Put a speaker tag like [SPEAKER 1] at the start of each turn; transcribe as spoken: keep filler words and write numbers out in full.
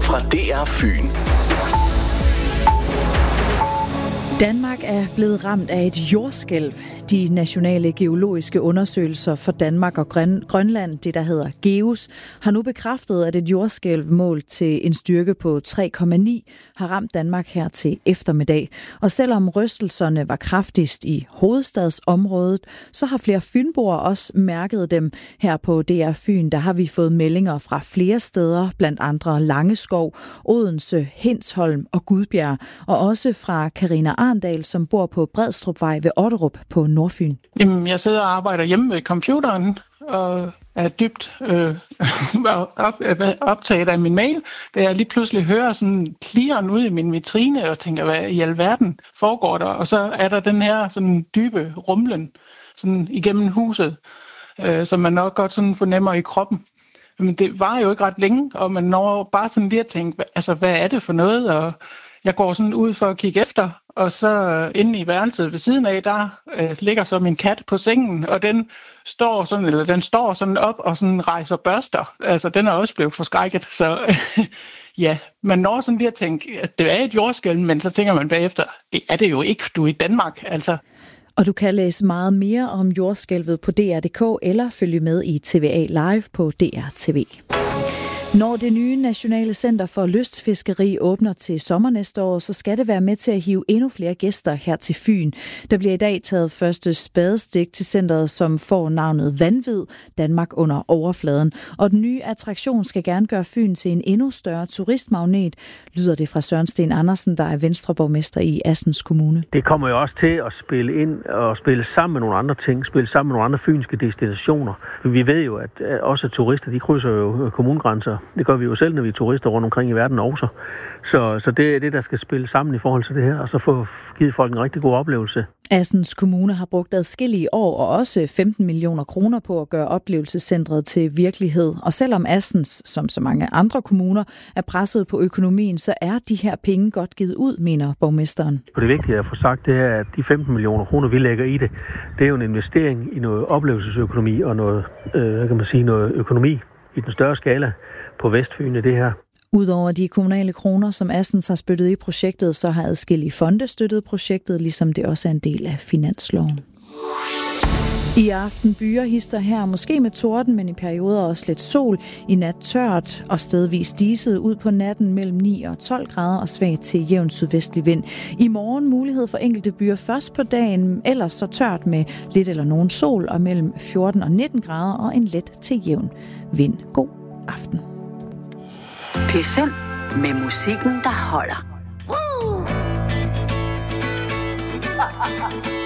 [SPEAKER 1] fra D R Fyn.
[SPEAKER 2] Danmark er blevet ramt af et jordskælv. De nationale geologiske undersøgelser for Danmark og Grønland, det der hedder GEOS, har nu bekræftet, at et jordskælv målt til en styrke på tre komma ni har ramt Danmark her til eftermiddag. Og selvom rystelserne var kraftigst i hovedstadsområdet, så har flere fynboer også mærket dem. Her på D R Fyn, der har vi fået meldinger fra flere steder, blandt andre Langeskov, Odense, Hindsholm og Gudbjerg, og også fra Karina Arndal, som bor på Bredstrupvej ved Otterup på Nordfyn.
[SPEAKER 3] Jamen, jeg sidder og arbejder hjemme ved computeren og er dybt øh, op, optaget af min mail, da jeg lige pludselig hører sådan klirren ud i min vitrine og tænker, hvad i alverden foregår der? Og så er der den her sådan dybe rumlen sådan igennem huset, øh, som man nok godt sådan fornemmer i kroppen. Men det var jo ikke ret længe, og man når bare sådan lige at tænke, altså hvad er det for noget? Og jeg går sådan ud for at kigge efter, og så inde i værelset ved siden af, der øh, ligger så min kat på sengen, og den står sådan, eller den står sådan op og sådan rejser børster. Altså, den er også blevet forskrækket, så ja, man når sådan lige at tænke, at det er et jordskælv, men så tænker man bagefter, det er det jo ikke, du er i Danmark, altså.
[SPEAKER 2] Og du kan læse meget mere om jordskælvet på D R punktum d k eller følge med i T V A Live på D R T V. Når det nye Nationale Center for Lystfiskeri åbner til sommer næste år, så skal det være med til at hive endnu flere gæster her til Fyn. Der bliver i dag taget første spadestik til centret, som får navnet Vanvid, Danmark under overfladen. Og den nye attraktion skal gerne gøre Fyn til en endnu større turistmagnet, lyder det fra Søren Sten Andersen, der er Venstreborgmester i Assens Kommune.
[SPEAKER 4] Det kommer jo også til at spille ind og spille sammen med nogle andre ting, spille sammen med nogle andre fynske destinationer. Vi ved jo, at også turister, de krydser jo kommunegrænser. Det gør vi jo selv, når vi er turister rundt omkring i verden også. Så, så det er det, der skal spille sammen i forhold til det her, og så få givet folk en rigtig god oplevelse.
[SPEAKER 2] Assens Kommune har brugt adskillige år og også femten millioner kroner på at gøre oplevelsescentret til virkelighed. Og selvom Assens, som så mange andre kommuner, er presset på økonomien, så er de her penge godt givet ud, mener borgmesteren.
[SPEAKER 4] Og det vigtige at få sagt, det er, at de femten millioner kroner, vi lægger i det, det er jo en investering i noget oplevelsesøkonomi og noget, øh, kan man sige, noget økonomi i den større skala på Vestfyn i det her.
[SPEAKER 2] Udover de kommunale kroner, som Assens har spyttet i projektet, så har adskillige fonde støttet projektet, ligesom det også er en del af finansloven. I aften byer hister her, måske med torden, men i perioder også lidt sol. I nat tørt og stedvis diset ud på natten mellem ni og tolv grader og svag til jævn sydvestlig vind. I morgen mulighed for enkelte byer først på dagen, ellers så tørt med lidt eller nogen sol og mellem fjorten og nitten grader og en let til jævn vind. God aften.
[SPEAKER 5] P fem med musikken, der holder.